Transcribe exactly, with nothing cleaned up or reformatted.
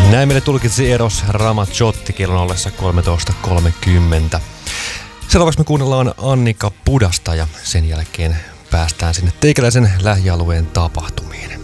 Näin meille tulkitsi Eros Ramazzotti kellon ollessa kolmetoista kolmekymmentä. Seuraavaksi me kuunnellaan Annika Pudasta ja sen jälkeen päästään sinne teikäläisen lähialueen tapahtumiin.